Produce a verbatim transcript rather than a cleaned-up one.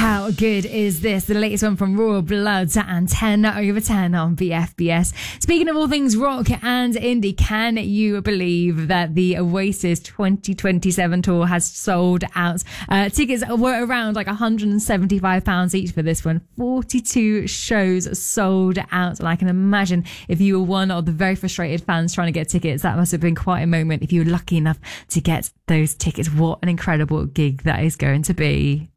How good is this? The latest one from Royal Bloods and ten over ten on B F B S. Speaking of all things rock and indie, can you believe that the Oasis twenty twenty-seven tour has sold out? Uh, tickets were around like one hundred seventy-five pounds each for this one. forty-two shows sold out. And I can imagine if you were one of the very frustrated fans trying to get tickets, that must have been quite a moment if you were lucky enough to get those tickets. What an incredible gig that is going to be.